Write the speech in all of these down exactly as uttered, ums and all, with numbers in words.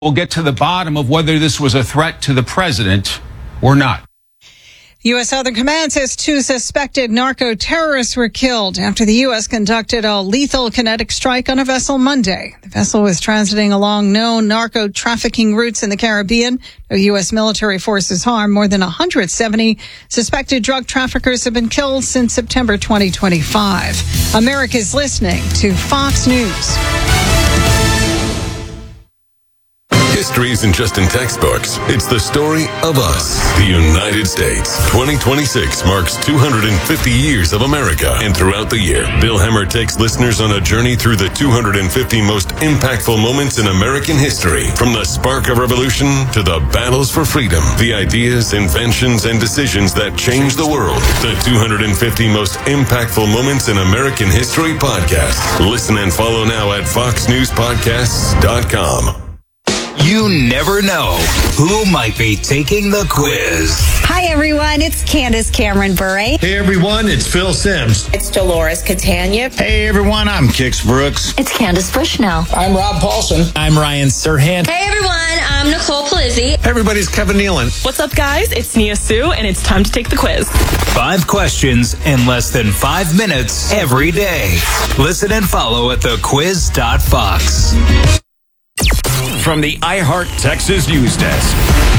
We'll get to the bottom of whether this was a threat to the president or not. U S. Southern Command says two suspected narco-terrorists were killed after the U S conducted a lethal kinetic strike on a vessel Monday. The vessel was transiting along known narco-trafficking routes in the Caribbean. No U S military forces harmed. More than one hundred seventy suspected drug traffickers have been killed since September twenty twenty-five. America's listening to Fox News. History isn't just in textbooks. It's the story of us, the United States. twenty twenty-six marks two hundred fifty years of America. And throughout the year, Bill Hemmer takes listeners on a journey through the two hundred fifty most impactful moments in American history. From the spark of revolution to the battles for freedom, the ideas, inventions, and decisions that changed the world. The two hundred fifty most impactful moments in American history podcast. Listen and follow now at fox news podcasts dot com. You never know who might be taking the quiz. Hi, everyone. It's Candace Cameron Bure. Hey, everyone. It's Phil Sims. It's Dolores Catania. Hey, everyone. I'm Kix Brooks. It's Candace Bushnell. I'm Rob Paulson. I'm Ryan Serhant. Hey, everyone. I'm Nicole Palizzi. Hey, everybody. It's Kevin Nealon. What's up, guys? It's Nia Sue, and it's time to take the quiz. Five questions in less than five minutes every day. Listen and follow at the quiz dot fox. From the iHeart Texas News Desk.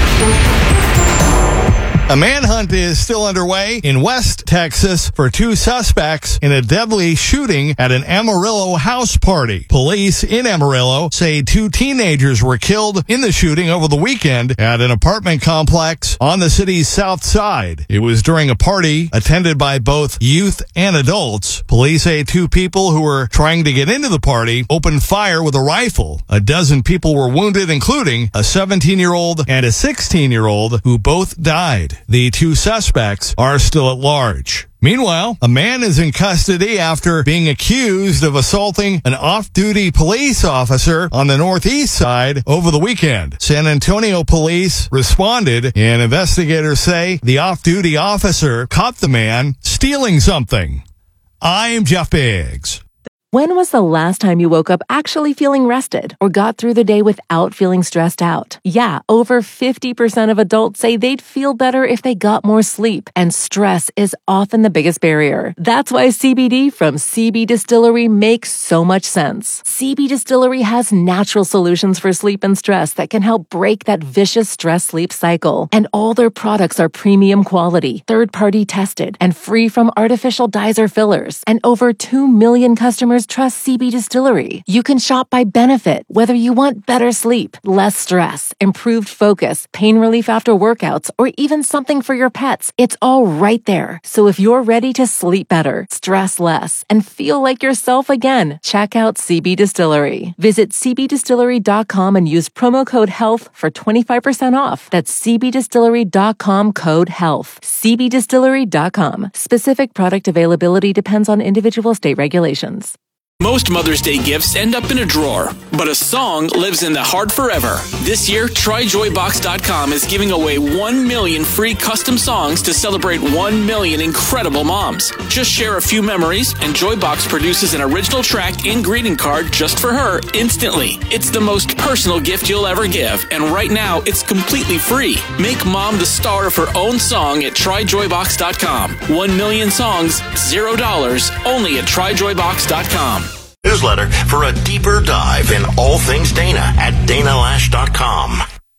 A manhunt is still underway in West Texas for two suspects in a deadly shooting at an Amarillo house party. Police in Amarillo say two teenagers were killed in the shooting over the weekend at an apartment complex on the city's south side. It was during a party attended by both youth and adults. Police say two people who were trying to get into the party opened fire with a rifle. A dozen people were wounded, including a seventeen-year-old and a sixteen-year-old who both died. The two suspects are still at large. Meanwhile, a man is in custody after being accused of assaulting an off-duty police officer on the northeast side over the weekend. San Antonio police responded, and investigators say the off-duty officer caught the man stealing something. I'm Jeff Biggs. When was the last time you woke up actually feeling rested or got through the day without feeling stressed out? Yeah, over fifty percent of adults say they'd feel better if they got more sleep, and stress is often the biggest barrier. That's why C B D from C B Distillery makes so much sense. C B Distillery has natural solutions for sleep and stress that can help break that vicious stress-sleep cycle. And all their products are premium quality, third-party tested, and free from artificial dyes or fillers. And over two million customers trust C B Distillery. You can shop by benefit, whether you want better sleep, less stress, improved focus, pain relief after workouts, or even something for your pets. It's all right there. So if you're ready to sleep better, stress less, and feel like yourself again, check out C B Distillery. Visit c b distillery dot com and use promo code HEALTH for twenty-five percent off. That's c b distillery dot com code HEALTH. c b distillery dot com. Specific product availability depends on individual state regulations. Most Mother's Day gifts end up in a drawer, but a song lives in the heart forever. This year, try joy box dot com is giving away one million free custom songs to celebrate one million incredible moms. Just share a few memories, and Joybox produces an original track and greeting card just for her instantly. It's the most personal gift you'll ever give, and right now, it's completely free. Make mom the star of her own song at try joy box dot com. One million songs, zero dollars, only at try joy box dot com. Newsletter for a deeper dive in all things Dana at dana lash dot com.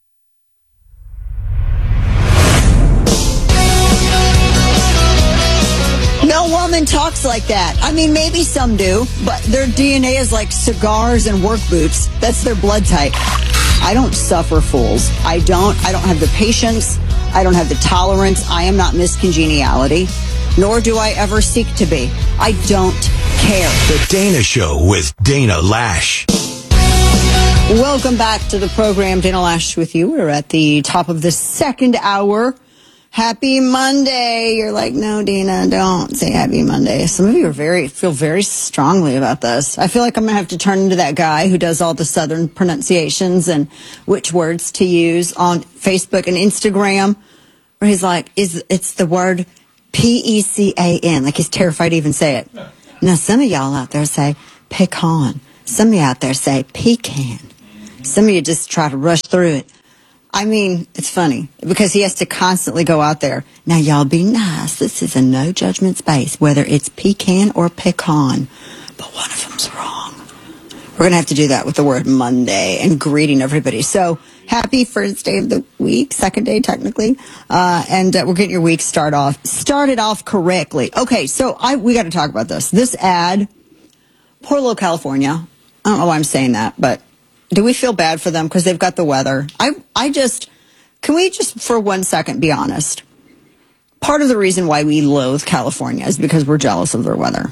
No woman talks like that. I mean, maybe some do, but their D N A is like cigars and work boots. That's their blood type. I don't suffer fools. I don't. I don't have the patience. I don't have the tolerance. I am not Miss Congeniality, nor do I ever seek to be. I don't care. The Dana Show with Dana Lash. Welcome back to the program, Dana Lash with you. We're at the top of the second hour. Happy Monday. You're like, no, Dana, don't say happy Monday. Some of you are very, feel very strongly about this. I feel like I'm going to have to turn into that guy who does all the Southern pronunciations and which words to use on Facebook and Instagram, where he's like, is it's the word P E C A N. Like he's terrified to even say it. Now, some of y'all out there say pecan. Some of you out there say pecan. Some of you just try to rush through it. I mean, it's funny because he has to constantly go out there. Now, y'all be nice. This is a no judgment space, whether it's pecan or pecan. But one of them's wrong. We're going to have to do that with the word Monday and greeting everybody. So happy first day of the week, second day technically. Uh, and uh, we're getting your week start off, started off correctly. Okay, so I we got to talk about this. This ad, poor little California. I don't know why I'm saying that, but do we feel bad for them because they've got the weather? I, I just, can we just for one second be honest? Part of the reason why we loathe California is because we're jealous of their weather.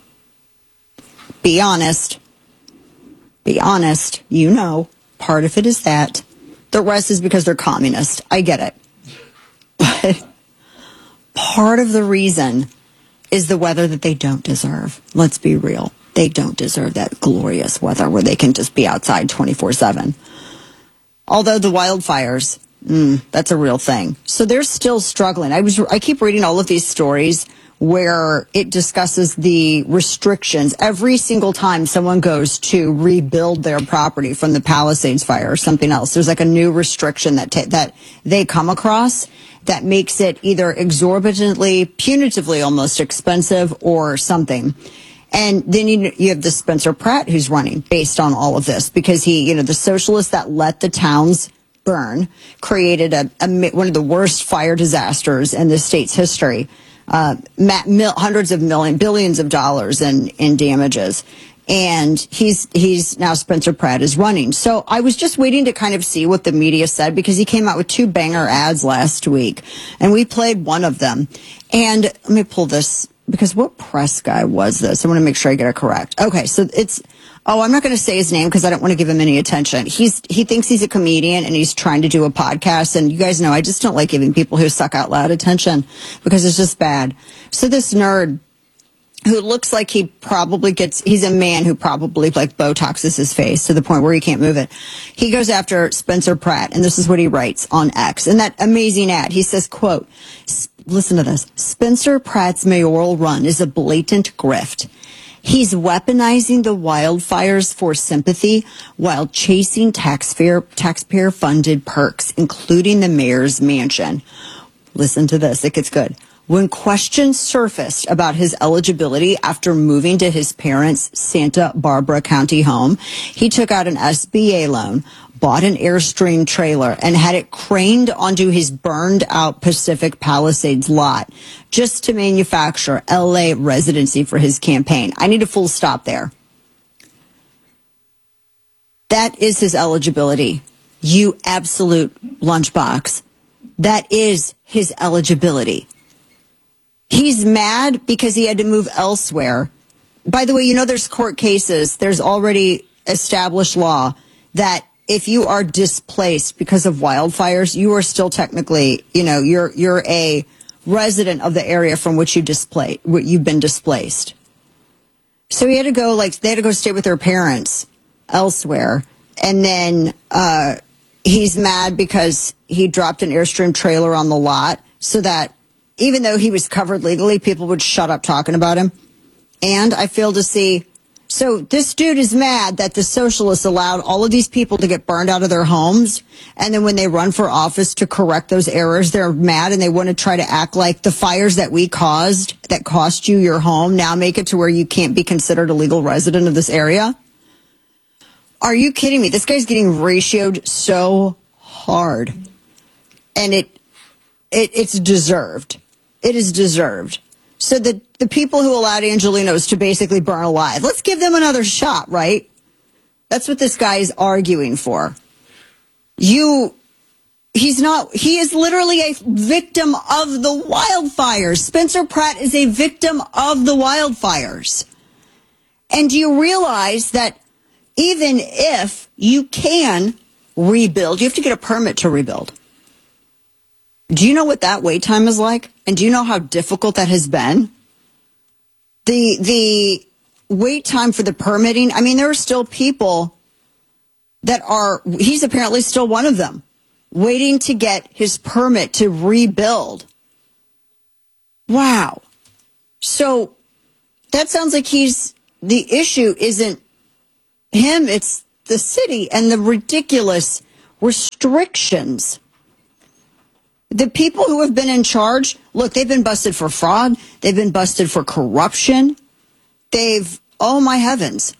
Be honest. Be honest. You know, part of it is that. The rest is because they're communist. I get it. But part of the reason is the weather that they don't deserve. Let's be real. They don't deserve that glorious weather where they can just be outside twenty-four seven. Although the wildfires, mm, that's a real thing. So they're still struggling. I was, I keep reading all of these stories where it discusses the restrictions every single time someone goes to rebuild their property from the Palisades fire or something else. There's like a new restriction that ta- that they come across that makes it either exorbitantly, punitively almost expensive or something. And then you, you have the Spencer Pratt who's running based on all of this because he, you know, the socialist that let the towns burn created a, a one of the worst fire disasters in the state's history. Uh, mil, hundreds of million, billions of dollars in, in damages. And he's, he's now Spencer Pratt is running. So I was just waiting to kind of see what the media said because he came out with two banger ads last week and we played one of them. And let me pull this because what press guy was this? I want to make sure I get it correct. Okay. So it's, oh, I'm not going to say his name because I don't want to give him any attention. He's, he thinks he's a comedian and he's trying to do a podcast. And you guys know, I just don't like giving people who suck out loud attention because it's just bad. So this nerd who looks like he probably gets, he's a man who probably like Botoxes his face to the point where he can't move it. He goes after Spencer Pratt and this is what he writes on X. In that amazing ad, he says, quote, listen to this, Spencer Pratt's mayoral run is a blatant grift. He's weaponizing the wildfires for sympathy while chasing taxpayer, taxpayer-funded perks, including the mayor's mansion. Listen to this. It gets good. When questions surfaced about his eligibility after moving to his parents' Santa Barbara County home, he took out an S B A loan, bought an Airstream trailer, and had it craned onto his burned-out Pacific Palisades lot just to manufacture L A residency for his campaign. I need a full stop there. That is his eligibility. You absolute lunchbox. That is his eligibility. He's mad because he had to move elsewhere. By the way, you know there's court cases. There's already established law that if you are displaced because of wildfires, you are still technically, you know, you're you're a resident of the area from which you displaced, you've been displaced. So he had to go, like, they had to go stay with their parents elsewhere. And then uh, he's mad because he dropped an Airstream trailer on the lot so that even though he was covered legally, people would shut up talking about him. And I fail to see. So this dude is mad that the socialists allowed all of these people to get burned out of their homes. And then when they run for office to correct those errors, they're mad and they want to try to act like the fires that we caused, that cost you your home, now make it to where you can't be considered a legal resident of this area. Are you kidding me? This guy's getting ratioed so hard. And it, it it's deserved. It is deserved. So the, the people who allowed Angelenos to basically burn alive, let's give them another shot, right? That's what this guy is arguing for. You, he's not, he is literally a victim of the wildfires. Spencer Pratt is a victim of the wildfires. And do you realize that even if you can rebuild, you have to get a permit to rebuild. Do you know what that wait time is like? And do you know how difficult that has been? The the wait time for the permitting, I mean, there are still people that are, he's apparently still one of them, waiting to get his permit to rebuild. Wow. So that sounds like he's, the issue isn't him, it's the city and the ridiculous restrictions. The people who have been in charge, look, they've been busted for fraud. They've been busted for corruption. They've, oh my heavens.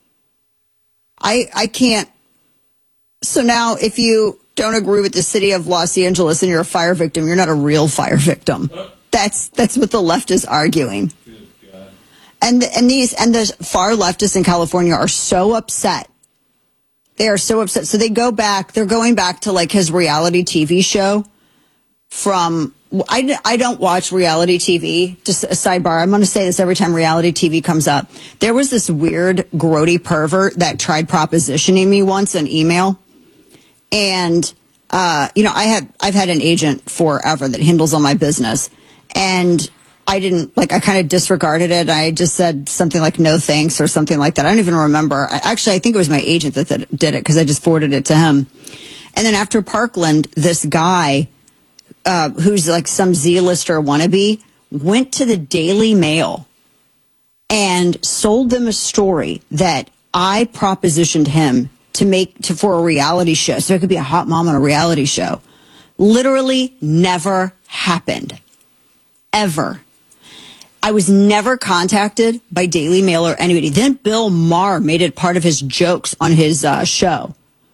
I I can't. So now if you don't agree with the city of Los Angeles and you're a fire victim, you're not a real fire victim. That's that's what the left is arguing. And and these and the far leftists in California are so upset. They are so upset. So they go back, they're going back to like his reality T V show from, I, I don't watch reality T V. Just a sidebar. I'm going to say this every time reality T V comes up. There was this weird, grody pervert that tried propositioning me once in email. And, uh, you know, I have, I've had an agent forever that handles all my business. And I didn't, like, I kind of disregarded it. I just said something like, no thanks or something like that. I don't even remember. I, actually, I think it was my agent that, that did it because I just forwarded it to him. And then after Parkland, this guy, uh, who's like some Z-lister wannabe, went to the Daily Mail and sold them a story that I propositioned him to make to for a reality show. So it could be a hot mom on a reality show. Literally never happened. Ever. I was never contacted by Daily Mail or anybody. Then Bill Maher made it part of his jokes on his uh, show.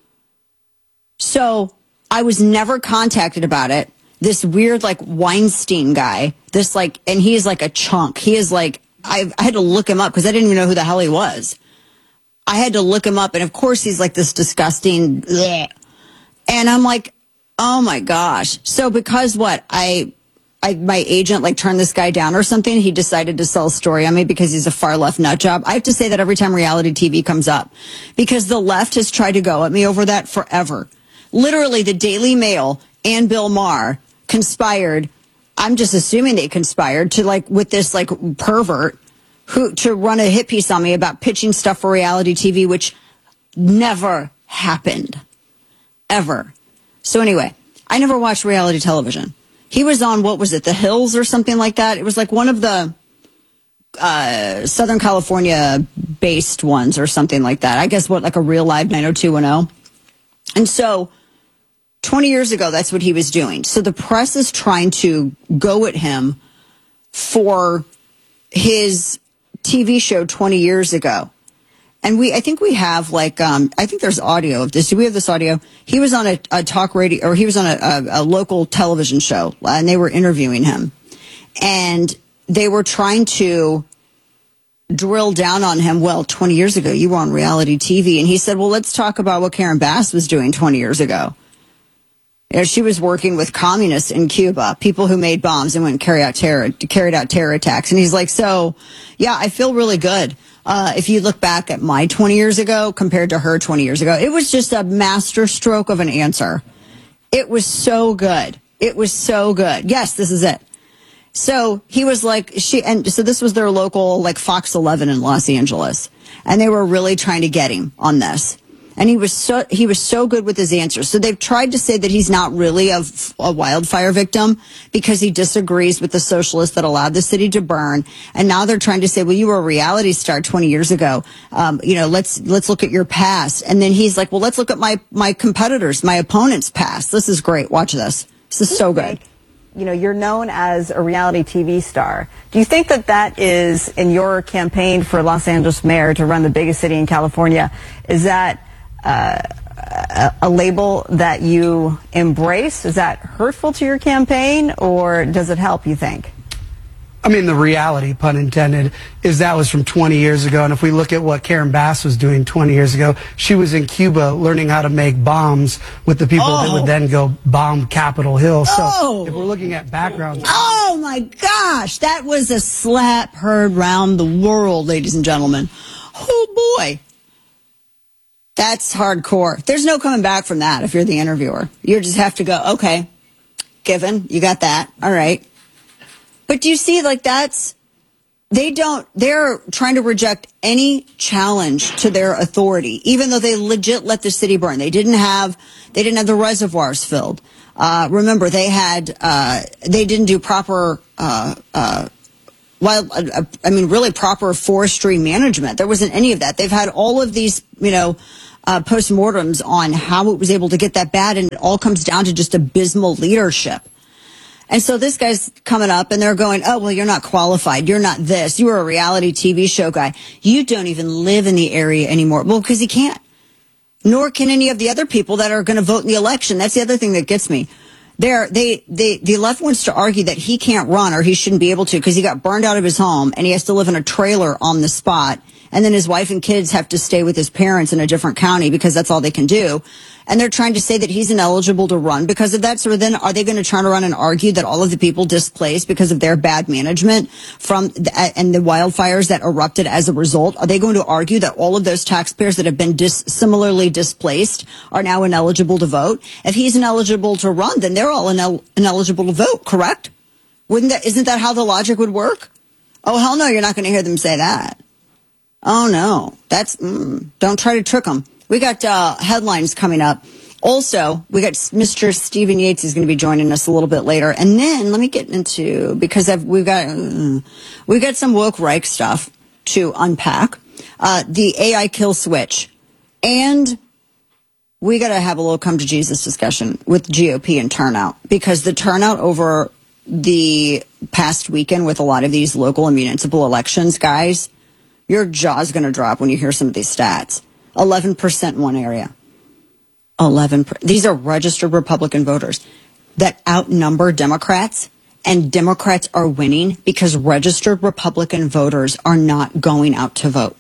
So I was never contacted about it. This weird, like, Weinstein guy, this, like, and he is like a chunk. He is like, I, I had to look him up because I didn't even know who the hell he was. I had to look him up. And of course, he's like this disgusting, bleh. And I'm like, oh my gosh. So because what? I, I, my agent like turned this guy down or something. He decided to sell a story on me because he's a far left nut job. I have to say that every time reality T V comes up because the left has tried to go at me over that forever. Literally, the Daily Mail and Bill Maher conspired. I'm just assuming they conspired to like with this like pervert who to run a hit piece on me about pitching stuff for reality T V, which never happened ever. So anyway, I never watched reality television. He was on, what was it, The Hills or something like that? It was like one of the uh, Southern California-based ones or something like that. I guess, what, like a Real Live nine oh two one oh? And so twenty years ago, that's what he was doing. So the press is trying to go at him for his T V show twenty years ago. And we, I think we have like, um, I think there's audio of this. Do we have this audio? He was on a, a talk radio, or he was on a, a, a local television show, and they were interviewing him. And they were trying to drill down on him. Well, twenty years ago, you were on reality T V. And he said, well, let's talk about what Karen Bass was doing twenty years ago. You know, she was working with communists in Cuba, people who made bombs and went and carry out terror, carried out terror attacks. And he's like, so, yeah, I feel really good. Uh, if you look back at my twenty years ago compared to her twenty years ago, it was just a master stroke of an answer. It was so good. It was so good. Yes, this is it. So he was like, she, and so this was their local, like Fox eleven in Los Angeles. And they were really trying to get him on this. And he was so, he was so good with his answers. So they've tried to say that he's not really a, a wildfire victim because he disagrees with the socialists that allowed the city to burn. And now they're trying to say, well, you were a reality star twenty years ago. Um, you know, let's, let's look at your past. And then he's like, well, let's look at my, my competitors, my opponent's past. This is great. Watch this. This is so good. You know, you're known as a reality T V star. Do you think that that is, in your campaign for Los Angeles mayor to run the biggest city in California, is that Uh, a, a label that you embrace? Is that hurtful to your campaign, or does it help, you think? I mean, the reality, pun intended, is that was from twenty years ago. And if we look at what Karen Bass was doing twenty years ago, she was in Cuba learning how to make bombs with the people oh. that would then go bomb Capitol Hill. So oh. if we're looking at backgrounds. Oh, my gosh. That was a slap heard round the world, ladies and gentlemen. Oh, boy. That's hardcore. There's no coming back from that if you're the interviewer. You just have to go, okay, given, you got that. All right. But do you see, like, that's, they don't, they're trying to reject any challenge to their authority, even though they legit let the city burn. They didn't have, they didn't have the reservoirs filled. Uh, remember, they had, uh, they didn't do proper, uh, uh, Well, I mean, really proper forestry management. There wasn't any of that. They've had all of these, you know, uh, postmortems on how it was able to get that bad, and it all comes down to just abysmal leadership. And so this guy's coming up and they're going, oh, well, you're not qualified. You're not this. You were a reality T V show guy. You don't even live in the area anymore. Well, because he can't. Nor can any of the other people that are going to vote in the election. That's the other thing that gets me. There, they, they, the left wants to argue that he can't run or he shouldn't be able to because he got burned out of his home and he has to live in a trailer on the spot. And then his wife and kids have to stay with his parents in a different county because that's all they can do. And they're trying to say that he's ineligible to run because of that. So then are they going to turn around and argue that all of the people displaced because of their bad management from the, and the wildfires that erupted as a result? Are they going to argue that all of those taxpayers that have been dis- similarly displaced are now ineligible to vote? If he's ineligible to run, then they're all inel- ineligible to vote, correct? Wouldn't that, isn't that how the logic would work? Oh, hell no, you're not going to hear them say that. Oh, no, that's, mm, don't try to trick them. We got uh, headlines coming up. Also, we got Mister Stephen Yates is going to be joining us a little bit later. And then let me get into, because I've, we've got, uh, we've got some woke Reich stuff to unpack. Uh, the A I kill switch. And we got to have a little come to Jesus discussion with G O P and turnout, because the turnout over the past weekend with a lot of these local and municipal elections, guys, your jaw's going to drop when you hear some of these stats. eleven percent in one area. eleven percent. These are registered Republican voters that outnumber Democrats, and Democrats are winning because registered Republican voters are not going out to vote.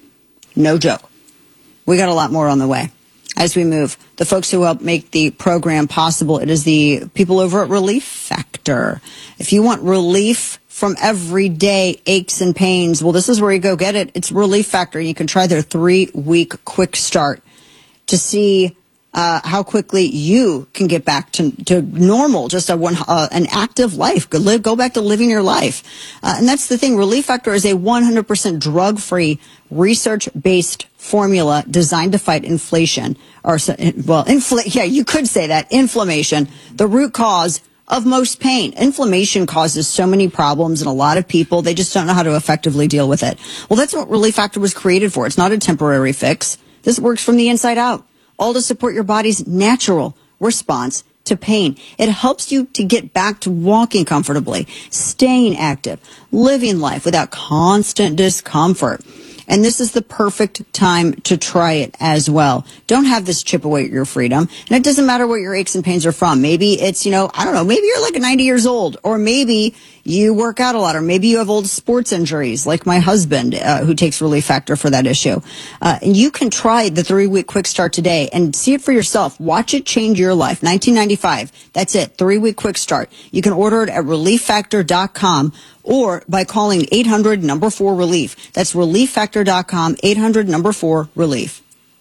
No joke. We got a lot more on the way as we move. The folks who help make the program possible, it is the people over at Relief Factor. If you want relief from everyday aches and pains, well, this is where you go get it. It's Relief Factor. You can try their three-week quick start to see uh, how quickly you can get back to, to normal, just a one, uh, an active life. Go, live, go back to living your life. Uh, and that's the thing. Relief Factor is a one hundred percent drug-free, research-based formula designed to fight inflation. Or, well, infl- yeah, you could say that. Inflammation, the root cause of most pain. Inflammation causes so many problems in a lot of people. They just don't know how to effectively deal with it. Well, that's what Relief Factor was created for. It's not a temporary fix. This works from the inside out, all to support your body's natural response to pain. It helps you to get back to walking comfortably, staying active, living life without constant discomfort. And this is the perfect time to try it as well. Don't have this chip away at your freedom. And it doesn't matter what your aches and pains are from. Maybe it's, you know, I don't know, maybe you're like ninety years old, or maybe you work out a lot, or maybe you have old sports injuries like my husband, uh, who takes Relief Factor for that issue. Uh, and you can try the three-week quick start today and see it for yourself. Watch it change your life. nineteen ninety-five. That's it. Three-week quick start. You can order it at relief factor dot com or by calling eight hundred number four relief. That's relief factor dot com, eight hundred number four relief.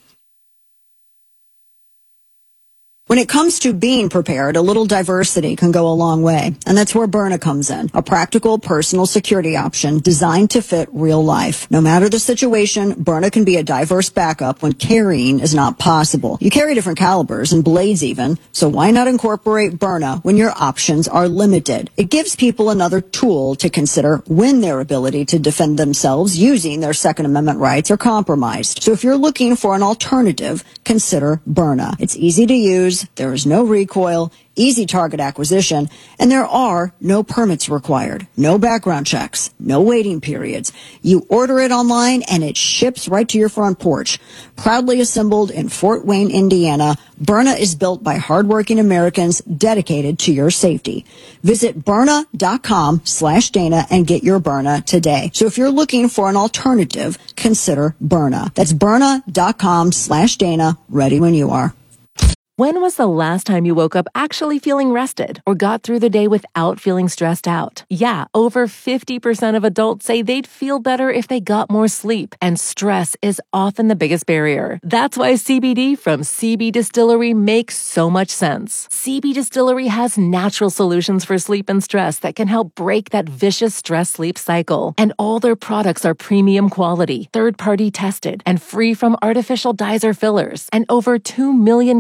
When it comes to being prepared, a little diversity can go a long way. And that's where Byrna comes in. A practical personal security option designed to fit real life. No matter the situation, Byrna can be a diverse backup when carrying is not possible. You carry different calibers and blades even, so why not incorporate Byrna when your options are limited? It gives people another tool to consider when their ability to defend themselves using their Second Amendment rights are compromised. So if you're looking for an alternative, consider Byrna. It's easy to use. There is no recoil, easy target acquisition, and there are no permits required, no background checks, no waiting periods. You order it online and it ships right to your front porch. Proudly assembled in Fort Wayne, Indiana, Byrna is built by hardworking Americans dedicated to your safety. Visit Byrna dot com slash Dana and get your Byrna today. So if you're looking for an alternative, consider Byrna. That's Byrna dot com slash Dana. Ready when you are. When was the last time you woke up actually feeling rested or got through the day without feeling stressed out? Yeah, over fifty percent of adults say they'd feel better if they got more sleep, and stress is often the biggest barrier. That's why C B D from C B Distillery makes so much sense. C B Distillery has natural solutions for sleep and stress that can help break that vicious stress-sleep cycle. And all their products are premium quality, third-party tested, and free from artificial dyes or fillers. And over two million customers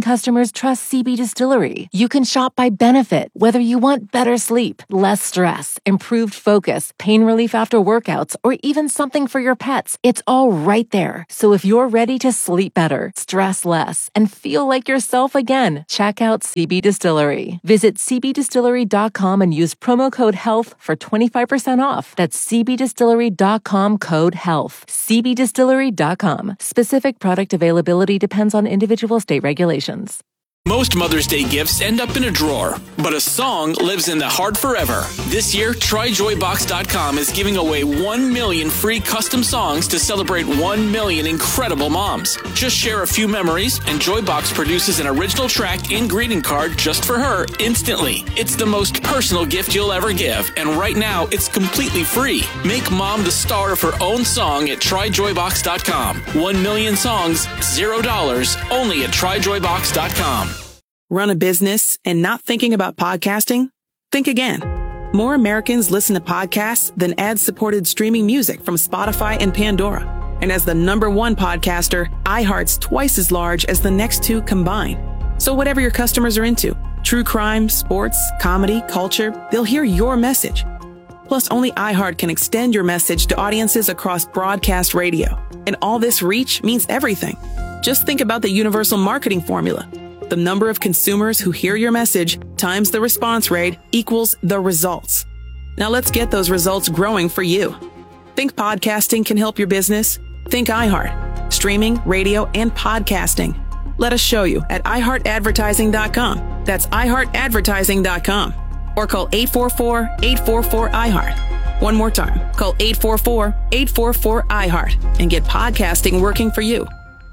customers trust C B Distillery. You can shop by benefit, whether you want better sleep, less stress, improved focus, pain relief after workouts, or even something for your pets. It's all right there. So if you're ready to sleep better, stress less, and feel like yourself again, check out C B Distillery. Visit c b distillery dot com and use promo code HEALTH for twenty-five percent off. That's c b distillery dot com code HEALTH. c b distillery dot com. Specific product availability depends on individual state regulations. Most Mother's Day gifts end up in a drawer, but a song lives in the heart forever. This year, try joy box dot com is giving away one million free custom songs to celebrate one million incredible moms. Just share a few memories, and Joybox produces an original track and greeting card just for her instantly. It's the most personal gift you'll ever give, and right now, it's completely free. Make mom the star of her own song at try joy box dot com. One million songs, zero dollars, only at try joy box dot com. Run a business and not thinking about podcasting? Think again. More Americans listen to podcasts than ad-supported streaming music from Spotify and Pandora. And as the number one podcaster, iHeart's twice as large as the next two combined. So whatever your customers are into, true crime, sports, comedy, culture, they'll hear your message. Plus, only iHeart can extend your message to audiences across broadcast radio. And all this reach means everything. Just think about the universal marketing formula. The number of consumers who hear your message times the response rate equals the results. Now let's get those results growing for you. Think podcasting can help your business? Think iHeart. Streaming, radio, and podcasting. Let us show you at i heart advertising dot com. That's i heart advertising dot com. Or call eight four four, eight four four, I heart. One more time. Call eight four four, eight four four, I heart and get podcasting working for you.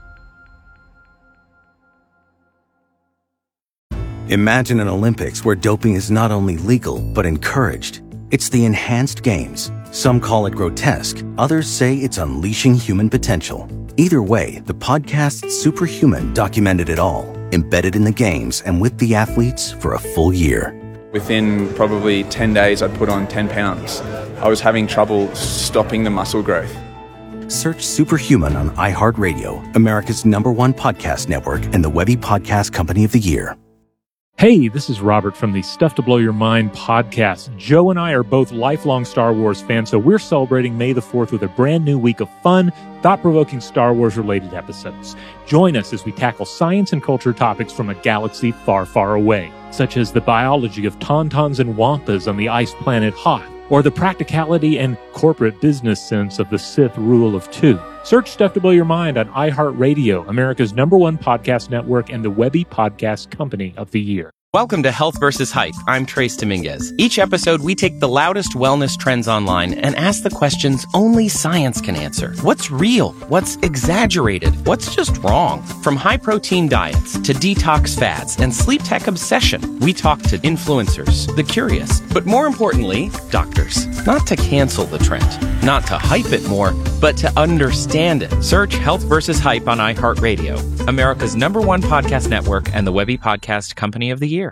Imagine an Olympics where doping is not only legal, but encouraged. It's the Enhanced Games. Some call it grotesque. Others say it's unleashing human potential. Either way, the podcast Superhuman documented it all, embedded in the games and with the athletes for a full year. Within probably ten days, I'd put on ten pounds. I was having trouble stopping the muscle growth. Search Superhuman on iHeartRadio, America's number one podcast network and the Webby Podcast Company of the Year. Hey, this is Robert from the Stuff to Blow Your Mind podcast. Joe and I are both lifelong Star Wars fans, so we're celebrating May the fourth with a brand new week of fun, thought-provoking Star Wars-related episodes. Join us as we tackle science and culture topics from a galaxy far, far away, such as the biology of tauntauns and wampas on the ice planet Hoth, or the practicality and corporate business sense of the Sith rule of two. Search Stuff to Blow Your Mind on iHeartRadio, America's number one podcast network and the Webby Podcast Company of the Year. Welcome to Health versus Hype. I'm Trace Dominguez. Each episode, we take the loudest wellness trends online and ask the questions only science can answer. What's real? What's exaggerated? What's just wrong? From high-protein diets to detox fads and sleep tech obsession, we talk to influencers, the curious, but more importantly, doctors. Not to cancel the trend, not to hype it more, but to understand it. Search Health versus Hype on iHeartRadio, America's number one podcast network and the Webby Podcast Company of the Year.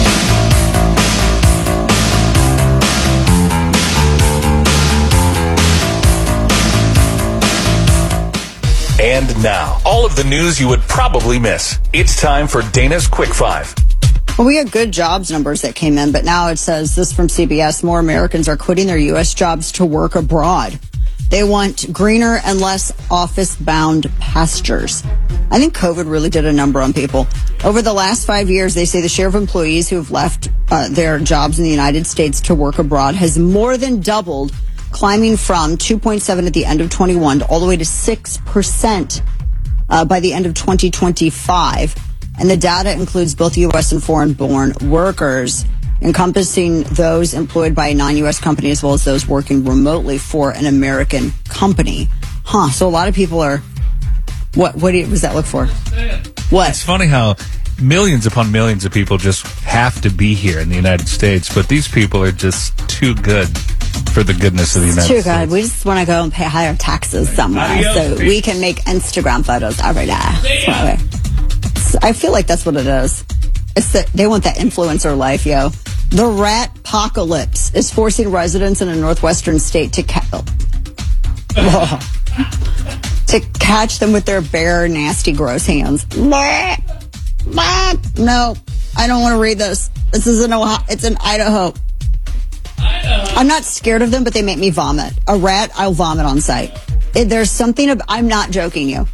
And now, all of the news you would probably miss. It's time for Dana's Quick Five. Well, we had good jobs numbers that came in, but now it says, this from C B S, more Americans are quitting their U S jobs to work abroad. They want greener and less office-bound pastures. I think COVID really did a number on people. Over the last five years, they say the share of employees who have left uh, their jobs in the United States to work abroad has more than doubled, climbing from two point seven at the end of twenty-one to all the way to six percent uh, by the end of twenty twenty-five. And the data includes both U S and foreign-born workers, encompassing those employed by a non-U S company as well as those working remotely for an American company. Huh. So a lot of people are, what, what do you, what does that look for? What? It's funny how millions upon millions of people just have to be here in the United States, but these people are just too good for the goodness of the United Too States. good. We just want to go and pay higher taxes somewhere Adios, so peace. we can make Instagram photos every day. I feel like that's what it is. It's that they want that influencer life, yo. The rat apocalypse is forcing residents in a northwestern state to ca- to catch them with their bare, nasty, gross hands. Ah, no, I don't want to read this. This is in Ohio. It's in Idaho. Idaho. I'm not scared of them, but they make me vomit. A rat, I'll vomit on sight. If there's something, ab- I'm not joking you.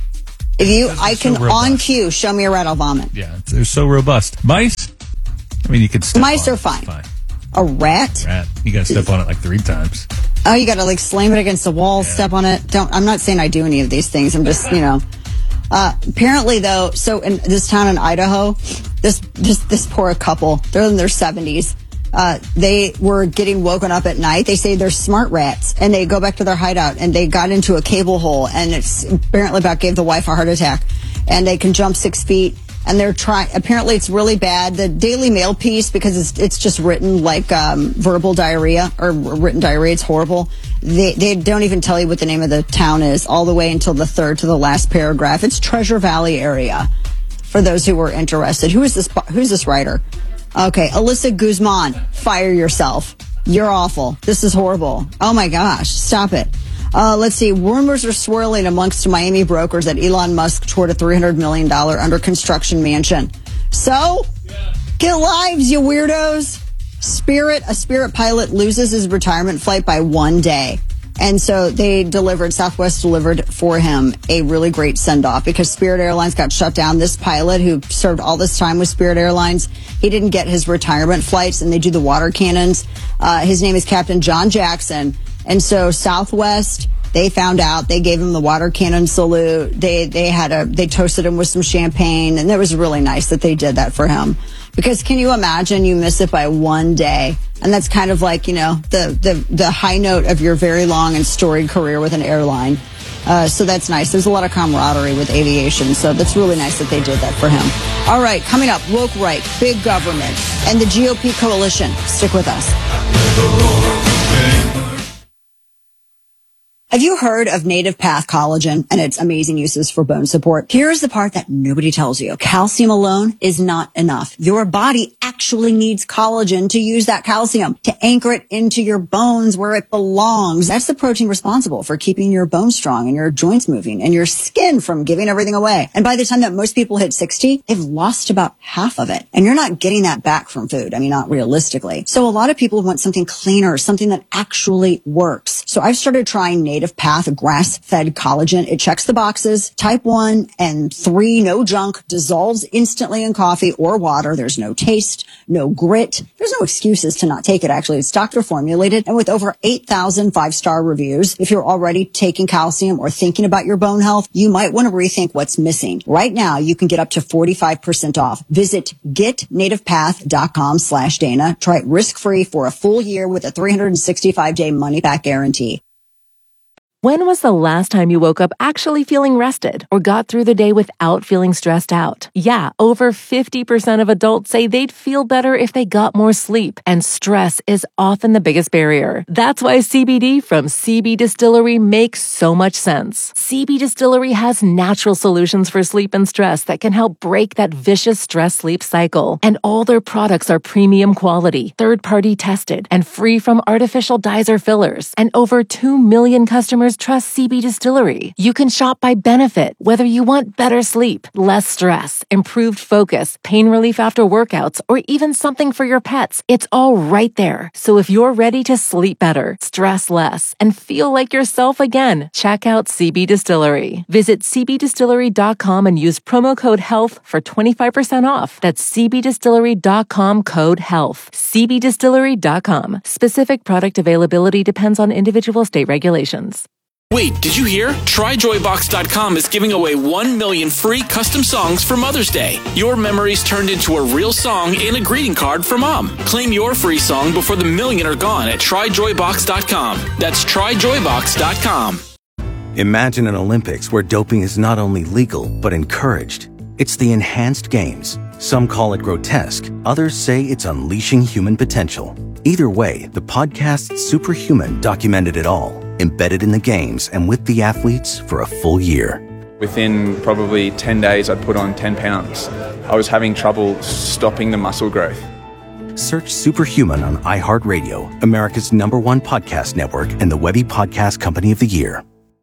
If you, I can, so on cue, show me a rat, I'll vomit. Yeah, they're so robust. Mice, I mean, you could step Mice on are it. fine. fine. A rat? Rat. You got to step on it like three times. Oh, you got to like slam it against the wall, yeah. Step on it. Don't. I'm not saying I do any of these things. I'm just, you know. Uh, apparently, though, so in this town in Idaho, this this this poor couple, they're in their seventies. Uh, they were getting woken up at night. They say they're smart rats, and they go back to their hideout, and they got into a cable hole, and it's apparently about gave the wife a heart attack, and they can jump six feet. And they're trying, apparently it's really bad. The Daily Mail piece, because it's, it's just written like, um, verbal diarrhea or written diarrhea. It's horrible. They, they don't even tell you what the name of the town is all the way until the third to the last paragraph. It's Treasure Valley area for those who were interested. Who is this, who's this writer? Okay. Alyssa Guzman, fire yourself. You're awful. This is horrible. Oh my gosh. Stop it. Uh, let's see. Rumors are swirling amongst Miami brokers that Elon Musk toured a three hundred million dollars under construction mansion. So, yeah. Get lives, you weirdos. Spirit, a Spirit pilot loses his retirement flight by one day. And so they delivered, Southwest delivered for him a really great send-off because Spirit Airlines got shut down. This pilot who served all this time with Spirit Airlines, he didn't get his retirement flights, and they do the water cannons. Uh, his name is Captain John Jackson. And so Southwest, they found out, they gave him the water cannon salute. They, they had a, they toasted him with some champagne, and it was really nice that they did that for him. Because can you imagine you miss it by one day? And that's kind of like, you know, the, the, the high note of your very long and storied career with an airline. Uh, so that's nice. There's a lot of camaraderie with aviation. So that's really nice that they did that for him. All right. Coming up, woke right, big government, and the G O P coalition. Stick with us. Have you heard of Native Path Collagen and its amazing uses for bone support? Here's the part that nobody tells you. Calcium alone is not enough. Your body actually needs collagen to use that calcium, to anchor it into your bones where it belongs. That's the protein responsible for keeping your bones strong and your joints moving and your skin from giving everything away. And by the time that most people hit sixty, they've lost about half of it. And you're not getting that back from food. I mean, not realistically. So a lot of people want something cleaner, something that actually works. So I've started trying Native Native Path grass-fed collagen. It checks the boxes. Type one and three, no junk, dissolves instantly in coffee or water. There's no taste, no grit. There's no excuses to not take it, actually. It's doctor formulated and with over eight thousand five-star reviews. If you're already taking calcium or thinking about your bone health, you might want to rethink what's missing. Right now, you can get up to forty-five percent off. Visit getnativepath.com slash Dana. Try it risk-free for a full year with a three hundred sixty-five day money-back guarantee. When was the last time you woke up actually feeling rested or got through the day without feeling stressed out? Yeah, over fifty percent of adults say they'd feel better if they got more sleep, and stress is often the biggest barrier. That's why C B D from C B Distillery makes so much sense. C B Distillery has natural solutions for sleep and stress that can help break that vicious stress-sleep cycle. And all their products are premium quality, third-party tested, and free from artificial dyes or fillers. And over two million customers trust C B Distillery. You can shop by benefit, whether you want better sleep, less stress, improved focus, pain relief after workouts, or even something for your pets. It's all right there. So if you're ready to sleep better, stress less, and feel like yourself again, check out C B Distillery. Visit c b distillery dot com and use promo code HEALTH for twenty-five percent off. That's c b distillery dot com code HEALTH. c b distillery dot com. Specific product availability depends on individual state regulations. Wait, did you hear? try joy box dot com is giving away one million free custom songs for Mother's Day. Your memories turned into a real song and a greeting card for Mom. Claim your free song before the million are gone at try joy box dot com. That's try joy box dot com. Imagine an Olympics where doping is not only legal, but encouraged. It's the enhanced games. Some call it grotesque. Others say it's unleashing human potential. Either way, the podcast Superhuman documented it all, embedded in the games and with the athletes for a full year. Within probably ten days, I'd put on ten pounds. I was having trouble stopping the muscle growth. Search Superhuman on iHeartRadio, America's number one podcast network and the Webby Podcast Company of the Year.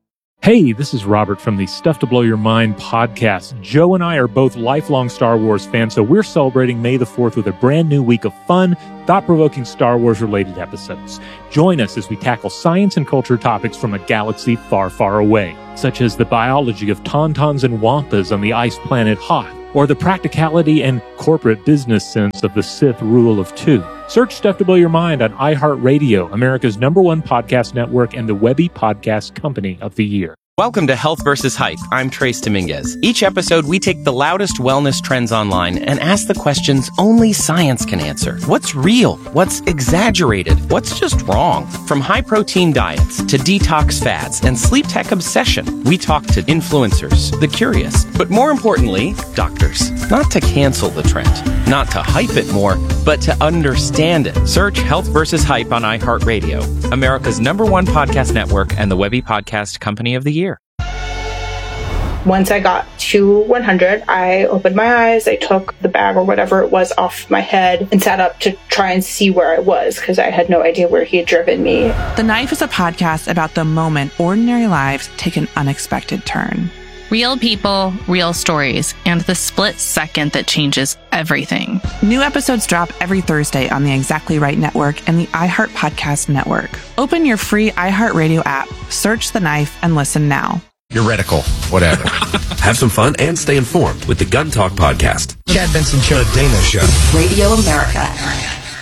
Hey, this is Robert from the Stuff to Blow Your Mind podcast. Joe and I are both lifelong Star Wars fans, so we're celebrating May the fourth with a brand new week of fun, thought-provoking Star Wars-related episodes. Join us as we tackle science and culture topics from a galaxy far, far away, such as the biology of tauntauns and wampas on the ice planet Hoth, or the practicality and corporate business sense of the Sith rule of two. Search Stuff to Blow Your Mind on iHeartRadio, America's number one podcast network and the Webby Podcast Company of the Year. Welcome to Health versus Hype. I'm Trace Dominguez. Each episode, we take the loudest wellness trends online and ask the questions only science can answer. What's real? What's exaggerated? What's just wrong? From high-protein diets to detox fads and sleep tech obsession, we talk to influencers, the curious, but more importantly, doctors. Not to cancel the trend, not to hype it more, but to understand it. Search Health versus Hype on iHeartRadio, America's number one podcast network and the Webby Podcast Company of the Year. Once I got to one hundred, I opened my eyes, I took the bag or whatever it was off my head and sat up to try and see where I was because I had no idea where he had driven me. The Knife is a podcast about the moment ordinary lives take an unexpected turn. Real people, real stories, and the split second that changes everything. New episodes drop every Thursday on the Exactly Right Network and the iHeart Podcast Network. Open your free iHeartRadio app, search The Knife, and listen now. You're reticle, whatever. Have some fun and stay informed with the Gun Talk Podcast. Chad Benson Show. The Dana Show. Radio America.